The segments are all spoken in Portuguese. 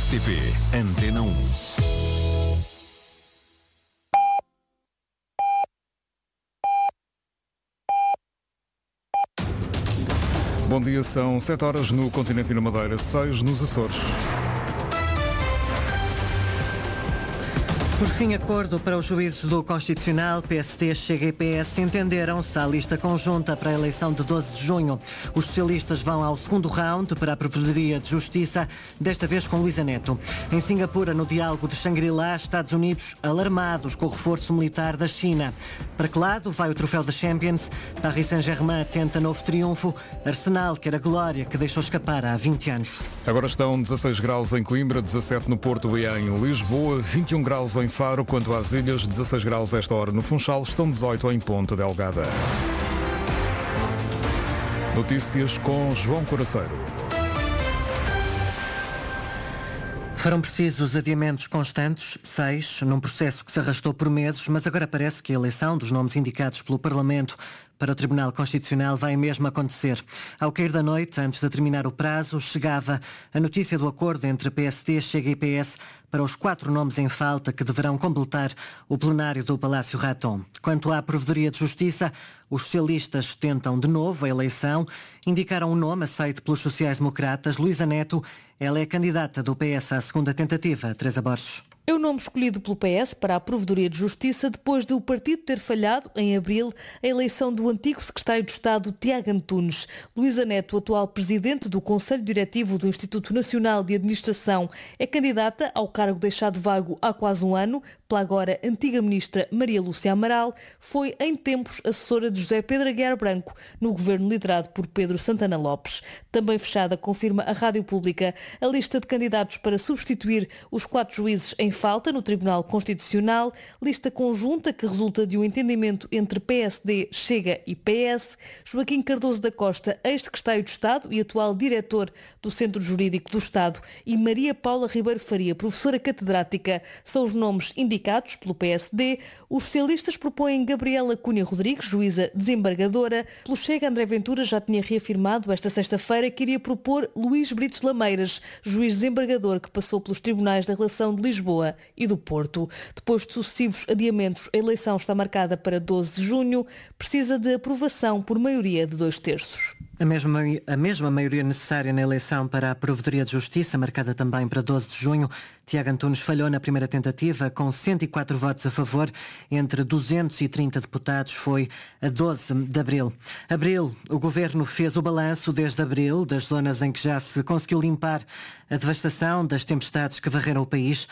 RTP Antena 1. Bom dia, são 7 horas no continente e na Madeira, 6 nos Açores. Por fim, acordo para os juízes do Constitucional, PSD, Chega e PS entenderam-se à lista conjunta para a eleição de 12 de junho. Os socialistas vão ao segundo round para a Provedoria de Justiça, desta vez com Luísa Neto. Em Singapura, no diálogo de Shangri-La, Estados Unidos alarmados com o reforço militar da China. Para que lado vai o troféu da Champions? Paris Saint-Germain tenta novo triunfo. Arsenal quer a glória que deixou escapar há 20 anos. Agora estão 16 graus em Coimbra, 17 no Porto e em Lisboa, 21 graus em Faro, quanto às ilhas, 16 graus esta hora no Funchal, estão 18 em Ponta Delgada. Notícias com João Coraceiro. Foram precisos adiamentos constantes, 6, num processo que se arrastou por meses, mas agora parece que a eleição dos nomes indicados pelo Parlamento para o Tribunal Constitucional vai mesmo acontecer. Ao cair da noite, antes de terminar o prazo, chegava a notícia do acordo entre PSD, Chega e PS para os 4 nomes em falta que deverão completar o plenário do Palácio Raton. Quanto à Provedoria de Justiça, os socialistas tentam de novo a eleição. Indicaram um nome aceito pelos sociais-democratas, Luísa Neto. Ela é candidata do PS à segunda tentativa. Teresa Borges. É o nome escolhido pelo PS para a Provedoria de Justiça depois de o partido ter falhado, em abril, a eleição do antigo secretário de Estado, Tiago Antunes. Luísa Neto, atual presidente do Conselho Diretivo do Instituto Nacional de Administração, é candidata ao cargo deixado vago há quase um ano pela agora antiga ministra Maria Lúcia Amaral. Foi, em tempos, assessora de José Pedro Aguiar Branco, no governo liderado por Pedro Santana Lopes. Também fechada, confirma a Rádio Pública, a lista de candidatos para substituir os 4 juízes em falta no Tribunal Constitucional, lista conjunta que resulta de um entendimento entre PSD, Chega e PS. Joaquim Cardoso da Costa, ex-secretário de Estado e atual diretor do Centro Jurídico do Estado, e Maria Paula Ribeiro Faria, professora catedrática, são os nomes indicados pelo PSD. Os socialistas propõem Gabriela Cunha Rodrigues, juíza desembargadora. Pelo Chega, André Ventura já tinha reafirmado esta sexta-feira que iria propor Luís Brites Lameiras, juiz desembargador que passou pelos tribunais da Relação de Lisboa e do Porto. Depois de sucessivos adiamentos, a eleição está marcada para 12 de junho, precisa de aprovação por maioria de 2/3. A mesma maioria necessária na eleição para a Provedoria de Justiça, marcada também para 12 de junho. Tiago Antunes falhou na primeira tentativa, com 104 votos a favor, entre 230 deputados, foi a 12 de abril. O Governo fez o balanço desde abril, das zonas em que já se conseguiu limpar a devastação das tempestades que varreram o país.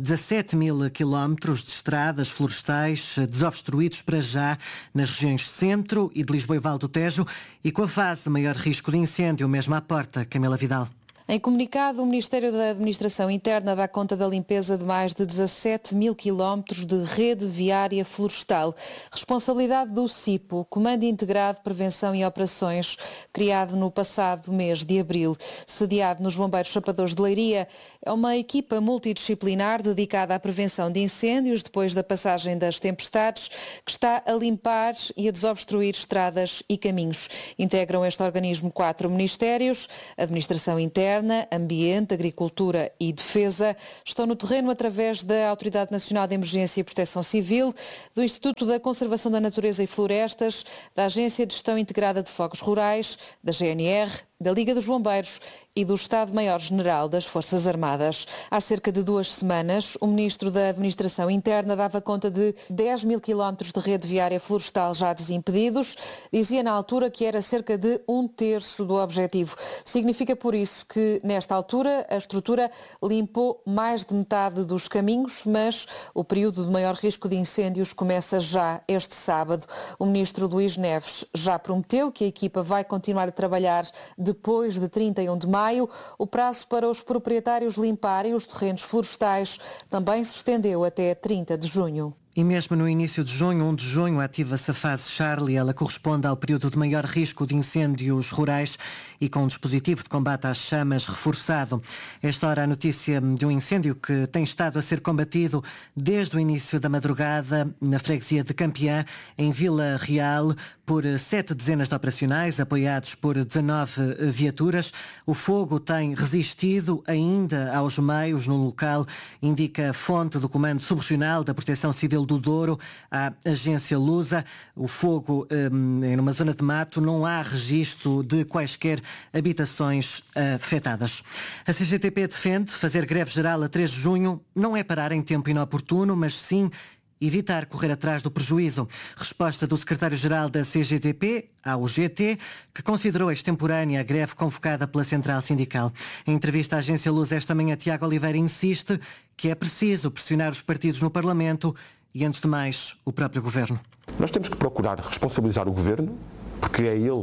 17 mil quilómetros de estradas florestais desobstruídos para já nas regiões centro e de Lisboa e Val do Tejo, e com a fase de maior risco de incêndio mesmo à porta. Camila Vidal. Em comunicado, o Ministério da Administração Interna dá conta da limpeza de mais de 17 mil quilómetros de rede viária florestal. Responsabilidade do CIPO, Comando Integrado de Prevenção e Operações, criado no passado mês de abril. Sediado nos Bombeiros Chapadores de Leiria, é uma equipa multidisciplinar dedicada à prevenção de incêndios depois da passagem das tempestades, que está a limpar e a desobstruir estradas e caminhos. Integram este organismo 4 ministérios: Administração Interna, Ambiente, Agricultura e Defesa. Estão no terreno através da Autoridade Nacional de Emergência e Proteção Civil, do Instituto da Conservação da Natureza e Florestas, da Agência de Gestão Integrada de Fogos Rurais, da GNR, da Liga dos Bombeiros e do Estado-Maior-General das Forças Armadas. Há cerca de 2 semanas, o Ministro da Administração Interna dava conta de 10 mil quilómetros de rede viária florestal já desimpedidos. Dizia na altura que era cerca de 1/3 do objetivo. Significa por isso que, nesta altura, a estrutura limpou mais de metade dos caminhos, mas o período de maior risco de incêndios começa já este sábado. O Ministro Luís Neves já prometeu que a equipa vai continuar a trabalhar depois de 31 de maio. O prazo para os proprietários limparem os terrenos florestais também se estendeu até 30 de junho. E mesmo no início de junho, 1 de junho, ativa-se a fase Charlie. Ela corresponde ao período de maior risco de incêndios rurais e com um dispositivo de combate às chamas reforçado. Esta hora a notícia de um incêndio que tem estado a ser combatido desde o início da madrugada na freguesia de Campeã, em Vila Real, por 7 dezenas de operacionais, apoiados por 19 viaturas. O fogo tem resistido ainda aos meios no local, indica a fonte do Comando Subregional da Proteção Civil do Douro, à agência Lusa. O fogo numa zona de mato, não há registro de quaisquer habitações afetadas. A CGTP defende fazer greve geral a 3 de junho não é parar em tempo inoportuno, mas sim evitar correr atrás do prejuízo. Resposta do secretário-geral da CGTP ao GT, que considerou extemporânea a greve convocada pela Central Sindical. Em entrevista à agência Luz esta manhã, Tiago Oliveira insiste que é preciso pressionar os partidos no Parlamento e, antes de mais, o próprio Governo. Nós temos que procurar responsabilizar o Governo, porque é ele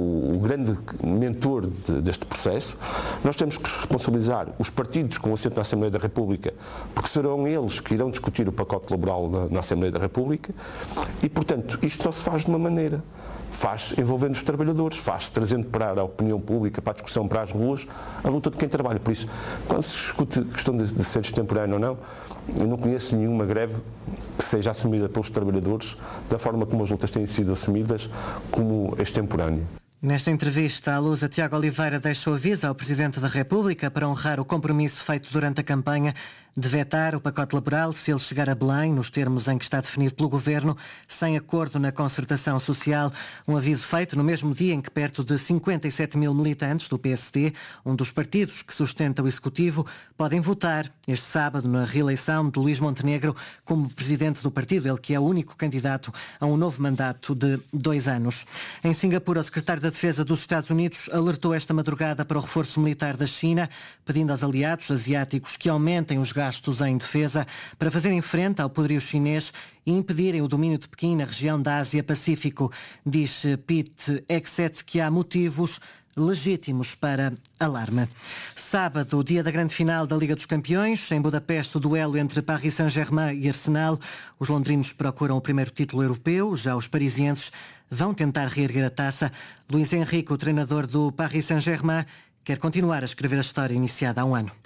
o grande mentor deste processo. Nós temos que responsabilizar os partidos com assento na Assembleia da República, porque serão eles que irão discutir o pacote laboral na Assembleia da República e, portanto, isto só se faz de uma maneira. Faz envolvendo os trabalhadores, faz trazendo para a opinião pública, para a discussão, para as ruas, a luta de quem trabalha. Por isso, quando se discute a questão de ser extemporâneo ou não, eu não conheço nenhuma greve que seja assumida pelos trabalhadores da forma como as lutas têm sido assumidas como extemporânea. Nesta entrevista à Luz, Tiago Oliveira deixou aviso ao Presidente da República para honrar o compromisso feito durante a campanha de vetar o pacote laboral se ele chegar a Belém, nos termos em que está definido pelo Governo, sem acordo na concertação social. Um aviso feito no mesmo dia em que perto de 57 mil militantes do PSD, um dos partidos que sustenta o Executivo, podem votar este sábado na reeleição de Luís Montenegro como Presidente do partido, ele que é o único candidato a um novo mandato de 2 anos. Em Singapura, o Secretário da Defesa dos Estados Unidos alertou esta madrugada para o reforço militar da China, pedindo aos aliados asiáticos que aumentem os gastos em defesa para fazerem frente ao poderio chinês e impedirem o domínio de Pequim na região da Ásia-Pacífico. Diz Pete Hegseth que há motivos legítimos para alarme. Sábado, dia da grande final da Liga dos Campeões. Em Budapeste, o duelo entre Paris Saint-Germain e Arsenal. Os londrinos procuram o primeiro título europeu. Já os parisienses vão tentar reerguer a taça. Luís Henrique, o treinador do Paris Saint-Germain, quer continuar a escrever a história iniciada há um ano.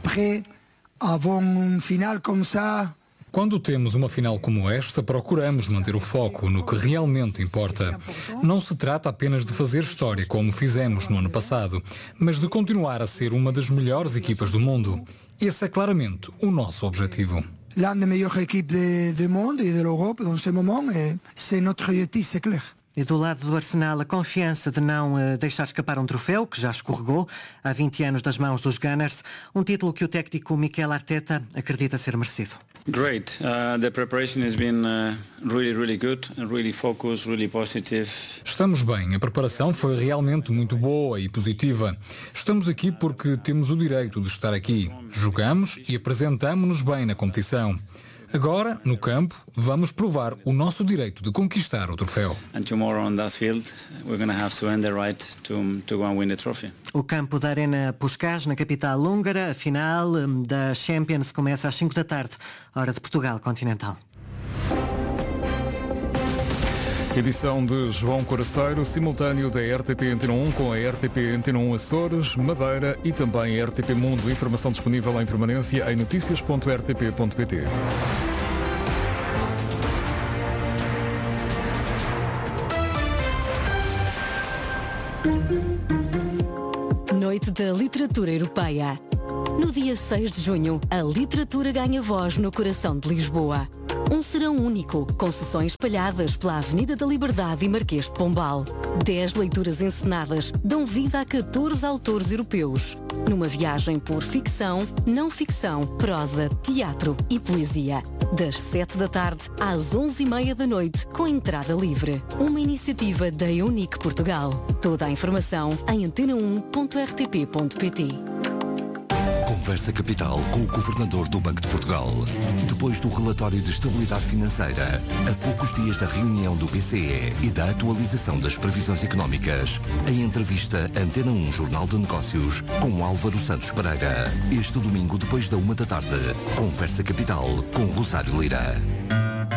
Quando temos uma final como esta, procuramos manter o foco no que realmente importa. Não se trata apenas de fazer história como fizemos no ano passado, mas de continuar a ser uma das melhores equipas do mundo. Esse é claramente o nosso objetivo. L'un des meilleures équipes du monde et de l'Europe dans ce moment, c'est notre objectif, c'est clair. E do lado do Arsenal, a confiança de não deixar escapar um troféu, que já escorregou há 20 anos das mãos dos Gunners, um título que o técnico Mikel Arteta acredita ser merecido. Great. The preparation has been really good, really focused, really positive. Estamos bem, a preparação foi realmente muito boa e positiva. Estamos aqui porque temos o direito de estar aqui. Jogamos e apresentamo-nos bem na competição. Agora, no campo, vamos provar o nosso direito de conquistar o troféu. O campo da Arena Puskás, na capital húngara, a final da Champions começa às 5 da tarde, hora de Portugal continental. Edição de João Coraceiro, simultâneo da RTP Antena 1 com a RTP Antena 1 Açores, Madeira e também a RTP Mundo. Informação disponível em permanência em noticias.rtp.pt. Noite da Literatura Europeia. No dia 6 de junho, a literatura ganha voz no coração de Lisboa. Um serão único, com sessões espalhadas pela Avenida da Liberdade e Marquês de Pombal. 10 leituras encenadas dão vida a 14 autores europeus. Numa viagem por ficção, não ficção, prosa, teatro e poesia. Das 7 da tarde às 11h30 da noite, com entrada livre. Uma iniciativa da Eunic Portugal. Toda a informação em antena1.rtp.pt. Conversa Capital com o Governador do Banco de Portugal. Depois do relatório de estabilidade financeira, a poucos dias da reunião do BCE e da atualização das previsões económicas, a entrevista Antena 1 Jornal de Negócios com Álvaro Santos Pereira. Este domingo, depois da 1 da tarde, Conversa Capital com Rosário Lira.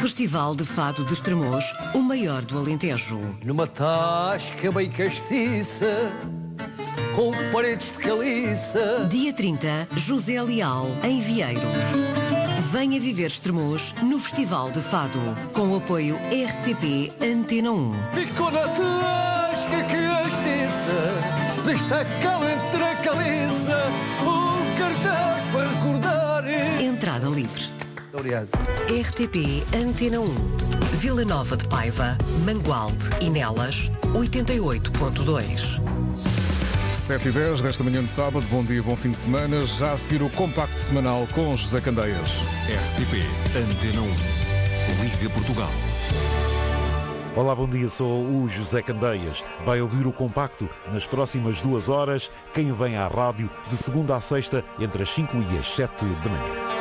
Festival de Fado de Estremoz, o maior do Alentejo. Numa tasca bem castiça, com paredes de caliça. Dia 30, José Leal, em Vieiros. Venha viver Estremoz no Festival de Fado, com o apoio RTP Antena 1. Ficou na tasca castiça, desta cala entre a caliça, um cartaz para recordar. Entrada livre. Obrigado. RTP Antena 1. Vila Nova de Paiva, Mangualde e Nelas, 88.2. 7h10 desta manhã de sábado. Bom dia, bom fim de semana. Já a seguir o compacto semanal com José Candeias. RTP Antena 1. Liga Portugal. Olá, bom dia, sou o José Candeias. Vai ouvir o compacto nas próximas 2 horas. Quem vem à rádio de segunda a sexta entre as 5 e as 7 da manhã.